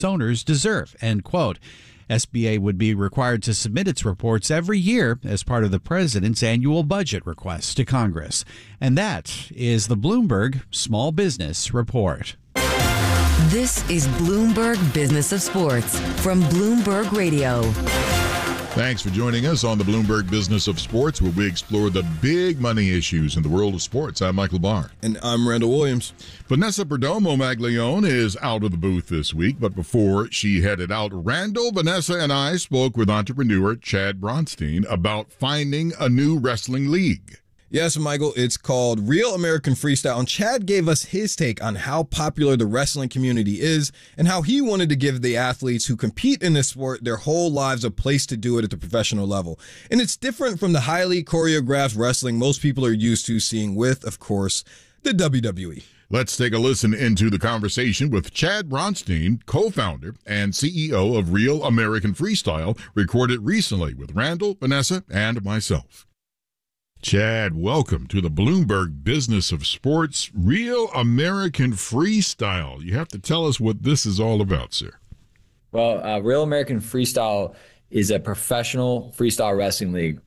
owners deserve, end quote. SBA would be required to submit its reports every year as part of the president's annual budget request to Congress. And that is the Bloomberg Small Business Report. This is Bloomberg Business of Sports from Bloomberg Radio. Thanks for joining us on the Bloomberg Business of Sports, where we explore the big money issues in the world of sports. I'm Michael Barr. And I'm Randall Williams. Vanessa Perdomo Maglione is out of the booth this week, but before she headed out, Randall, Vanessa, and I spoke with entrepreneur Chad Bronstein about finding a new wrestling league. Yes, Michael, it's called Real American Freestyle, and Chad gave us his take on how popular the wrestling community is and how he wanted to give the athletes who compete in this sport their whole lives a place to do it at the professional level. And it's different from the highly choreographed wrestling most people are used to seeing with, of course, the WWE. Let's take a listen into the conversation with Chad Bronstein, co-founder and CEO of Real American Freestyle, recorded recently with Randall, Vanessa, and myself. Chad, welcome to the Bloomberg Business of Sports, Real American Freestyle. You have to tell us what this is all about, sir. Well, Real American Freestyle is a professional freestyle wrestling league.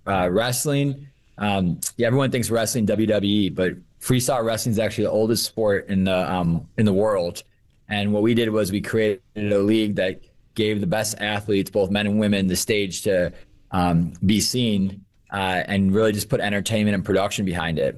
Everyone thinks wrestling WWE, but freestyle wrestling is actually the oldest sport in the world. And what we did was we created a league that gave the best athletes, both men and women, the stage to be seen. And really just put entertainment and production behind it.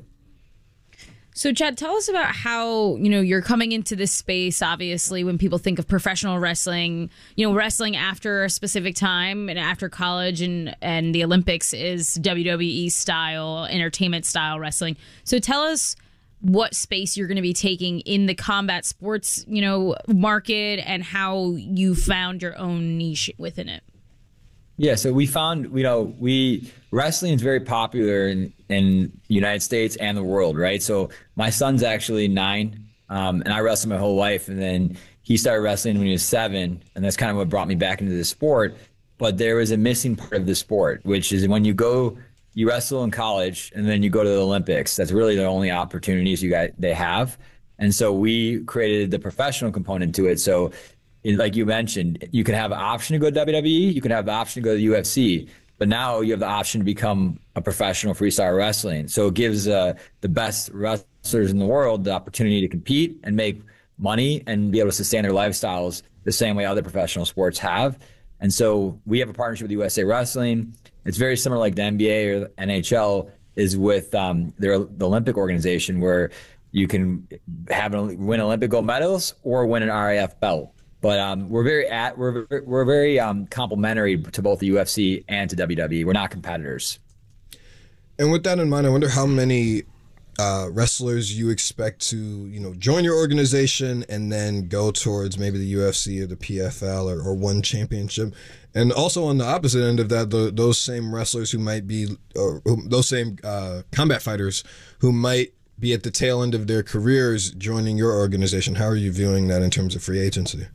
So, Chad, tell us about how, you're coming into this space. Obviously, when people think of professional wrestling, wrestling after a specific time and after college and the Olympics is WWE style, entertainment style wrestling. So tell us what space you're going to be taking in the combat sports, market, and how you found your own niche within it. Yeah, so we found, wrestling is very popular in the United States and the world, right? So my son's actually 9, and I wrestled my whole life, and then he started wrestling when he was 7, and that's kind of what brought me back into the sport. But there was a missing part of the sport, which is when you wrestle in college, and then you go to the Olympics. That's really the only opportunities they have. And so we created the professional component to it. So like you mentioned, you can have an option to go to WWE, you can have the option to go to the UFC, but now you have the option to become a professional freestyle wrestling. So it gives the best wrestlers in the world the opportunity to compete and make money and be able to sustain their lifestyles the same way other professional sports have. And so we have a partnership with USA Wrestling. It's very similar like the NBA or the NHL is with the Olympic organization, where you can win Olympic gold medals or win an RAF belt. But we're very complimentary to both the UFC and to WWE. We're not competitors. And with that in mind, I wonder how many wrestlers you expect to, join your organization and then go towards maybe the UFC or the PFL or one championship. And also on the opposite end of that, those same wrestlers who might be, or those same combat fighters who might be at the tail end of their careers joining your organization. How are you viewing that in terms of free agency?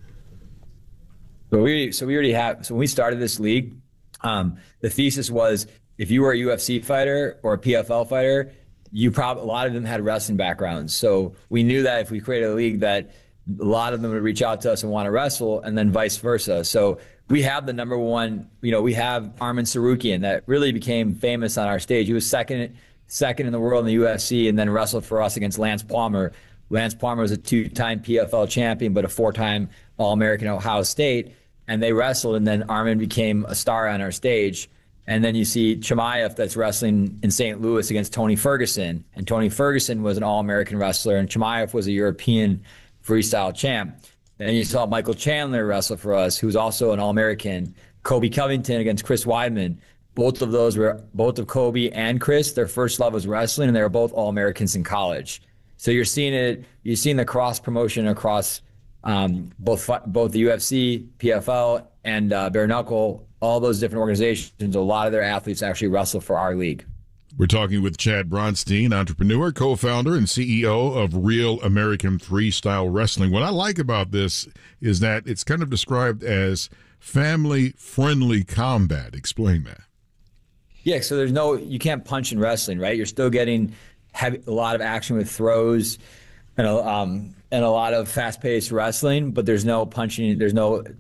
So we already have. So when we started this league, the thesis was if you were a UFC fighter or a PFL fighter, a lot of them had wrestling backgrounds. So we knew that if we created a league, that a lot of them would reach out to us and want to wrestle, and then vice versa. So we have the number one. We have Arman Tsarukyan that really became famous on our stage. He was second in the world in the UFC, and then wrestled for us against Lance Palmer. Lance Palmer was a 2-time PFL champion, but a 4-time All-American at Ohio State. And they wrestled, and then Arman became a star on our stage. And then you see Chimaev that's wrestling in St. Louis against Tony Ferguson. And Tony Ferguson was an All-American wrestler, and Chimaev was a European freestyle champ. Then you saw Michael Chandler wrestle for us, who's also an All-American. Kobe Covington against Chris Weidman. Both of Kobe and Chris, their first love was wrestling, and they were both All-Americans in college. So you're seeing the cross-promotion across both the UFC, PFL, and bare knuckle, all those different organizations. A lot of their athletes actually wrestle for our league. We're talking with Chad Bronstein, entrepreneur, co-founder, and CEO of Real American Freestyle Wrestling. What I like about this is that it's kind of described as family-friendly combat. Explain that. Yeah, so you can't punch in wrestling, right? You're still getting a lot of action with throws. and a lot of fast-paced wrestling, but there's no punching, there's no